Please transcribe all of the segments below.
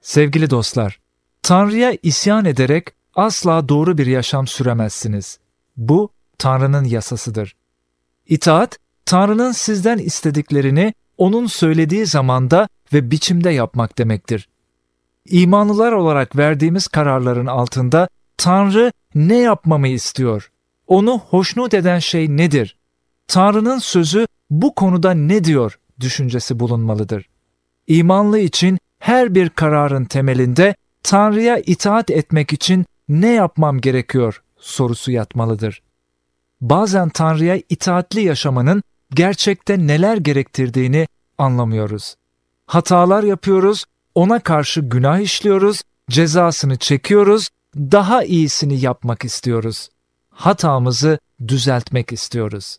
Sevgili dostlar, Tanrı'ya isyan ederek asla doğru bir yaşam süremezsiniz. Bu Tanrı'nın yasasıdır. İtaat, Tanrı'nın sizden istediklerini O'nun söylediği zamanda ve biçimde yapmak demektir. İmanlılar olarak verdiğimiz kararların altında Tanrı ne yapmamı istiyor? Onu hoşnut eden şey nedir? Tanrı'nın sözü bu konuda ne diyor düşüncesi bulunmalıdır. İmanlı için her bir kararın temelinde Tanrı'ya itaat etmek için ne yapmam gerekiyor sorusu yatmalıdır. Bazen Tanrı'ya itaatli yaşamanın gerçekte neler gerektirdiğini anlamıyoruz. Hatalar yapıyoruz, O'na karşı günah işliyoruz, cezasını çekiyoruz, daha iyisini yapmak istiyoruz. Hatamızı düzeltmek istiyoruz.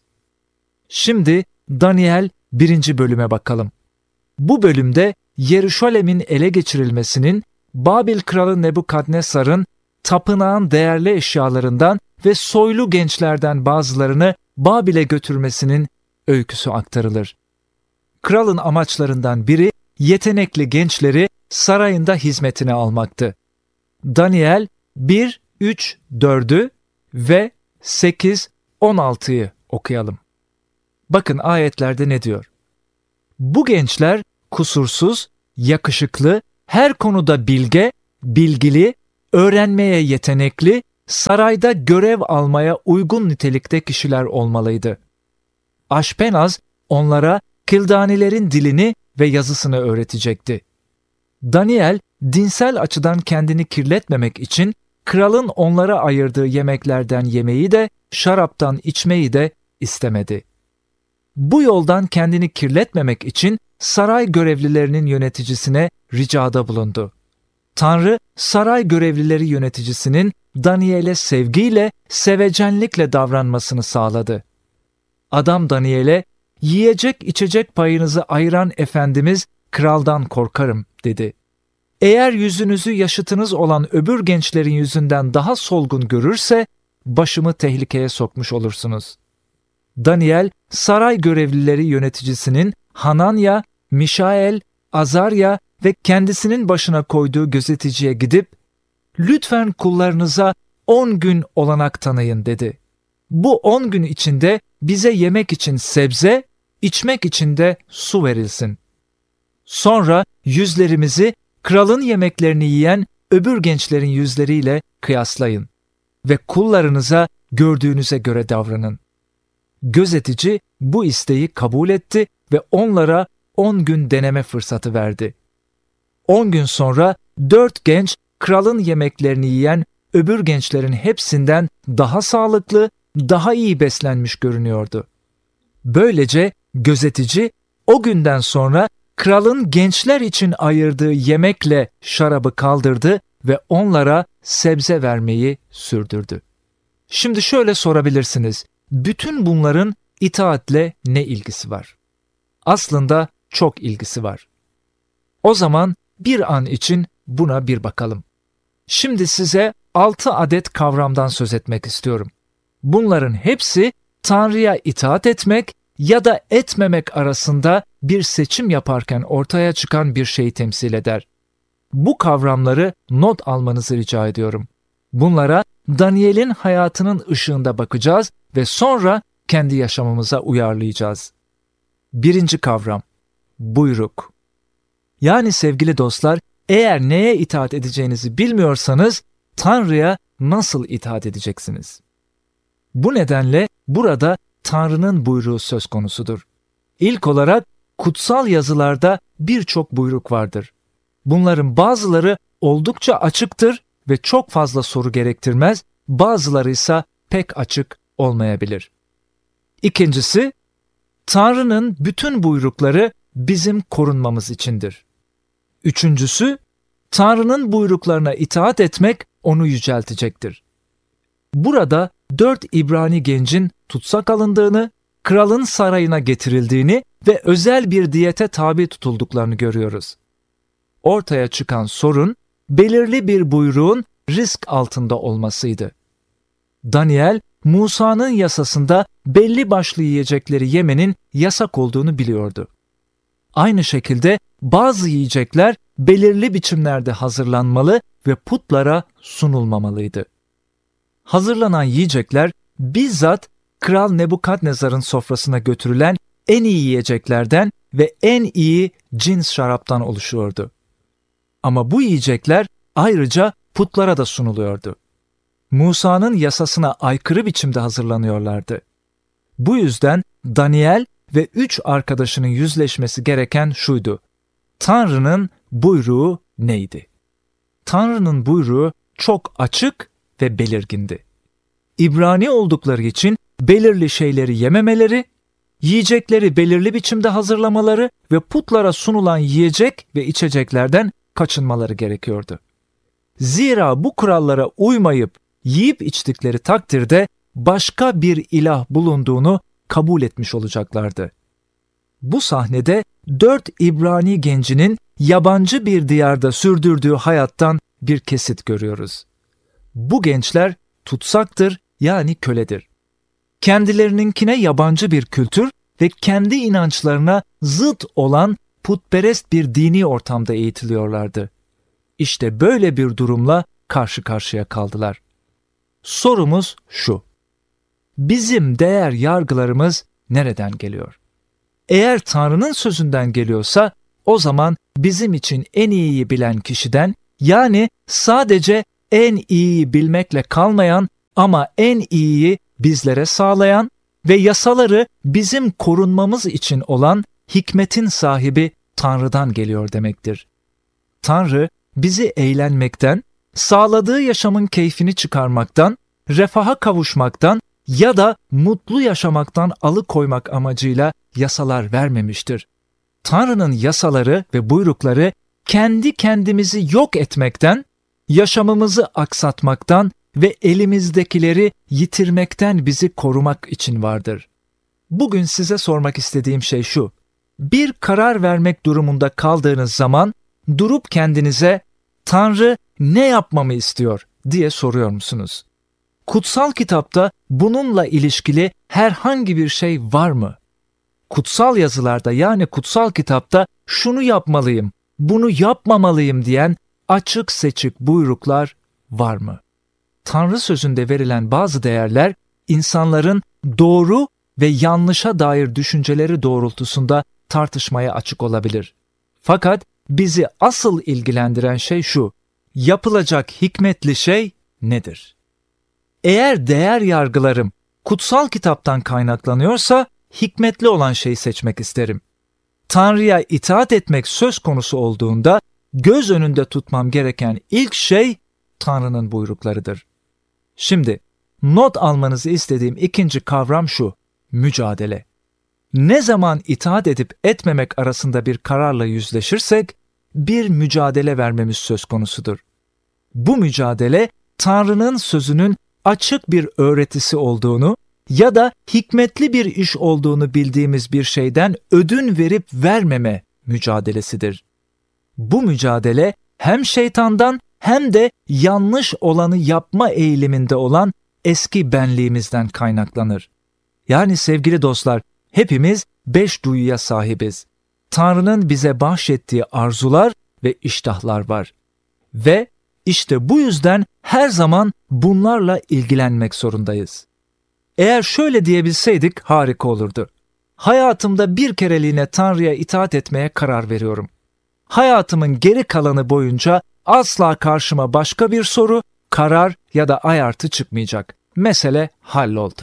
Şimdi Daniel 1. bölüme bakalım. Bu bölümde Yeruşalim'in ele geçirilmesinin, Babil kralı Nebukadnesar'ın tapınağın değerli eşyalarından ve soylu gençlerden bazılarını Babil'e götürmesinin öyküsü aktarılır. Kralın amaçlarından biri yetenekli gençleri sarayında hizmetine almaktı. Daniel 1, 3, 4'ü ve 8, 16'yı okuyalım. Bakın ayetlerde ne diyor? Bu gençler kusursuz, yakışıklı, her konuda bilgili, öğrenmeye yetenekli, sarayda görev almaya uygun nitelikte kişiler olmalıydı. Aşpenaz onlara Kildanilerin dilini ve yazısını öğretecekti. Daniel, dinsel açıdan kendini kirletmemek için kralın onlara ayırdığı yemeklerden yemeyi de, şaraptan içmeyi de istemedi. Bu yoldan kendini kirletmemek için saray görevlilerinin yöneticisine ricada bulundu. Tanrı, saray görevlileri yöneticisinin Daniel'e sevgiyle, sevecenlikle davranmasını sağladı. Adam Daniel'e, "Yiyecek içecek payınızı ayıran Efendimiz kraldan korkarım," dedi. "Eğer yüzünüzü yaşıtınız olan öbür gençlerin yüzünden daha solgun görürse, başımı tehlikeye sokmuş olursunuz." Daniel, saray görevlileri yöneticisinin Hananya, Mişael, Azarya ve kendisinin başına koyduğu gözeticiye gidip, "Lütfen kullarınıza 10 gün olanak tanıyın," dedi. "Bu 10 gün içinde bize yemek için sebze, içmek için de su verilsin. Sonra yüzlerimizi kralın yemeklerini yiyen öbür gençlerin yüzleriyle kıyaslayın ve kullarınıza gördüğünüze göre davranın." Gözetici bu isteği kabul etti ve onlara 10 gün deneme fırsatı verdi. 10 gün sonra 4 genç kralın yemeklerini yiyen öbür gençlerin hepsinden daha sağlıklı, daha iyi beslenmiş görünüyordu. Böylece gözetici o günden sonra kralın gençler için ayırdığı yemekle şarabı kaldırdı ve onlara sebze vermeyi sürdürdü. Şimdi şöyle sorabilirsiniz, bütün bunların itaatle ne ilgisi var? Aslında çok ilgisi var. O zaman bir an için buna bir bakalım. Şimdi size 6 adet kavramdan söz etmek istiyorum. Bunların hepsi Tanrı'ya itaat etmek ya da etmemek arasında bir seçim yaparken ortaya çıkan bir şeyi temsil eder. Bu kavramları not almanızı rica ediyorum. Bunlara Daniel'in hayatının ışığında bakacağız ve sonra kendi yaşamımıza uyarlayacağız. 1. kavram, buyruk. Yani sevgili dostlar, eğer neye itaat edeceğinizi bilmiyorsanız Tanrı'ya nasıl itaat edeceksiniz? Bu nedenle burada Tanrı'nın buyruğu söz konusudur. İlk olarak kutsal yazılarda birçok buyruk vardır. Bunların bazıları oldukça açıktır ve çok fazla soru gerektirmez, bazıları ise pek açık olmayabilir. İkincisi, Tanrı'nın bütün buyrukları bizim korunmamız içindir. Üçüncüsü, Tanrı'nın buyruklarına itaat etmek onu yüceltecektir. Burada 4 İbrani gencin tutsak alındığını, kralın sarayına getirildiğini ve özel bir diyete tabi tutulduklarını görüyoruz. Ortaya çıkan sorun, belirli bir buyruğun risk altında olmasıydı. Daniel, Musa'nın yasasında belli başlı yiyecekleri yemenin yasak olduğunu biliyordu. Aynı şekilde bazı yiyecekler belirli biçimlerde hazırlanmalı ve putlara sunulmamalıydı. Hazırlanan yiyecekler bizzat Kral Nebukadnezar'ın sofrasına götürülen en iyi yiyeceklerden ve en iyi cins şaraptan oluşuyordu. Ama bu yiyecekler ayrıca putlara da sunuluyordu. Musa'nın yasasına aykırı biçimde hazırlanıyorlardı. Bu yüzden Daniel ve 3 arkadaşının yüzleşmesi gereken şuydu: Tanrı'nın buyruğu neydi? Tanrı'nın buyruğu çok açık ve belirgindi. İbrani oldukları için belirli şeyleri yememeleri, yiyecekleri belirli biçimde hazırlamaları ve putlara sunulan yiyecek ve içeceklerden kaçınmaları gerekiyordu. Zira bu kurallara uymayıp yiyip içtikleri takdirde başka bir ilah bulunduğunu kabul etmiş olacaklardı. Bu sahnede 4 İbrani gencinin yabancı bir diyarda sürdürdüğü hayattan bir kesit görüyoruz. Bu gençler tutsaktır, yani köledir. Kendilerininkine yabancı bir kültür ve kendi inançlarına zıt olan putperest bir dini ortamda eğitiliyorlardı. İşte böyle bir durumla karşı karşıya kaldılar. Sorumuz şu: bizim değer yargılarımız nereden geliyor? Eğer Tanrı'nın sözünden geliyorsa, o zaman bizim için en iyiyi bilen kişiden, yani sadece en iyiyi bilmekle kalmayan ama en iyiyi bizlere sağlayan ve yasaları bizim korunmamız için olan hikmetin sahibi Tanrı'dan geliyor demektir. Tanrı bizi eğlenmekten, sağladığı yaşamın keyfini çıkarmaktan, refaha kavuşmaktan ya da mutlu yaşamaktan alıkoymak amacıyla yasalar vermemiştir. Tanrı'nın yasaları ve buyrukları kendi kendimizi yok etmekten, yaşamımızı aksatmaktan ve elimizdekileri yitirmekten bizi korumak için vardır. Bugün size sormak istediğim şey şu: bir karar vermek durumunda kaldığınız zaman durup kendinize "Tanrı ne yapmamı istiyor?" diye soruyor musunuz? Kutsal kitapta bununla ilişkili herhangi bir şey var mı? Kutsal yazılarda, yani kutsal kitapta şunu yapmalıyım, bunu yapmamalıyım diyen açık seçik buyruklar var mı? Tanrı sözünde verilen bazı değerler insanların doğru ve yanlışa dair düşünceleri doğrultusunda tartışmaya açık olabilir. Fakat bizi asıl ilgilendiren şey şu: yapılacak hikmetli şey nedir? Eğer değer yargılarım kutsal kitaptan kaynaklanıyorsa hikmetli olan şeyi seçmek isterim. Tanrı'ya itaat etmek söz konusu olduğunda göz önünde tutmam gereken ilk şey Tanrı'nın buyruklarıdır. Şimdi not almanızı istediğim ikinci kavram şu: mücadele. Ne zaman itaat edip etmemek arasında bir kararla yüzleşirsek bir mücadele vermemiz söz konusudur. Bu mücadele Tanrı'nın sözünün açık bir öğretisi olduğunu ya da hikmetli bir iş olduğunu bildiğimiz bir şeyden ödün verip vermeme mücadelesidir. Bu mücadele hem şeytandan hem de yanlış olanı yapma eğiliminde olan eski benliğimizden kaynaklanır. Yani sevgili dostlar, hepimiz 5 duyuya sahibiz. Tanrı'nın bize bahşettiği arzular ve iştahlar var. Ve işte bu yüzden her zaman bunlarla ilgilenmek zorundayız. Eğer şöyle diyebilseydik harika olurdu: hayatımda bir kereliğine Tanrı'ya itaat etmeye karar veriyorum. Hayatımın geri kalanı boyunca asla karşıma başka bir soru, karar ya da ayartı çıkmayacak. Mesele halloldu.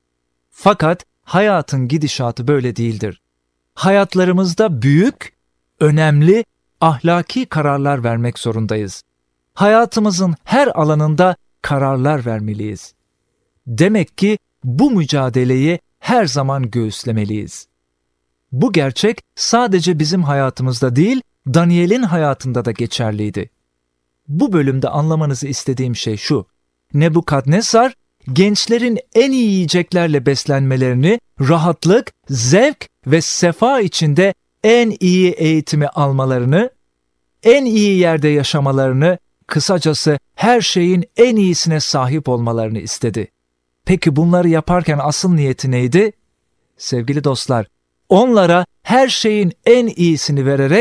Fakat hayatın gidişatı böyle değildir. Hayatlarımızda büyük, önemli, ahlaki kararlar vermek zorundayız. Hayatımızın her alanında kararlar vermeliyiz. Demek ki bu mücadeleyi her zaman göğüslemeliyiz. Bu gerçek sadece bizim hayatımızda değil, Daniel'in hayatında da geçerliydi. Bu bölümde anlamanızı istediğim şey şu: Nebukadnezar, gençlerin en iyi yiyeceklerle beslenmelerini, rahatlık, zevk ve sefa içinde en iyi eğitimi almalarını, en iyi yerde yaşamalarını, kısacası her şeyin en iyisine sahip olmalarını istedi. Peki bunları yaparken asıl niyeti neydi? Sevgili dostlar, onlara her şeyin en iyisini vererek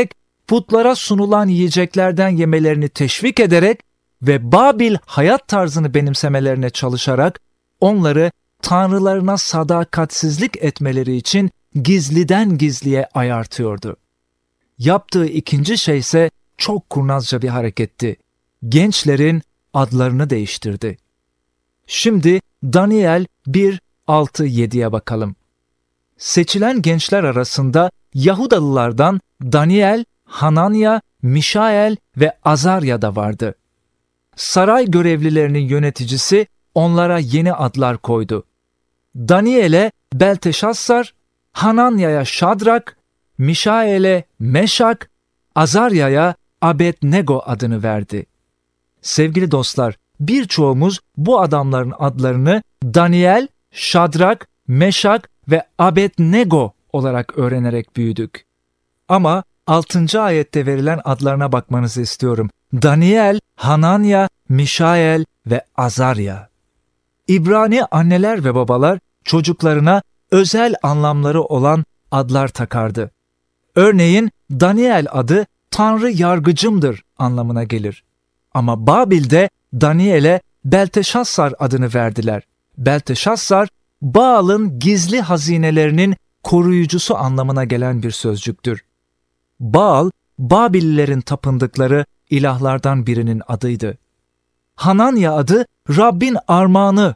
putlara sunulan yiyeceklerden yemelerini teşvik ederek ve Babil hayat tarzını benimsemelerine çalışarak onları tanrılarına sadakatsizlik etmeleri için gizliden gizliye ayartıyordu. Yaptığı ikinci şey ise çok kurnazca bir hareketti. Gençlerin adlarını değiştirdi. Şimdi Daniel 1-6-7'ye bakalım. Seçilen gençler arasında Yahudalılardan Daniel, Hananya, Mişael ve Azarya da vardı. Saray görevlilerinin yöneticisi onlara yeni adlar koydu. Daniel'e Belteşassar, Hananya'ya Şadrak, Mişael'e Meşak, Azarya'ya Abednego adını verdi. Sevgili dostlar, birçoğumuz bu adamların adlarını Daniel, Şadrak, Meşak ve Abednego olarak öğrenerek büyüdük. Ama 6. ayette verilen adlarına bakmanızı istiyorum. Daniel, Hananya, Mişael ve Azarya. İbrani anneler ve babalar çocuklarına özel anlamları olan adlar takardı. Örneğin Daniel adı Tanrı yargıcımdır anlamına gelir. Ama Babil'de Daniel'e Belteşassar adını verdiler. Belteşassar, Baal'ın gizli hazinelerinin koruyucusu anlamına gelen bir sözcüktür. Baal, Babililerin tapındıkları ilahlardan birinin adıydı. Hananya adı Rabbin armağanı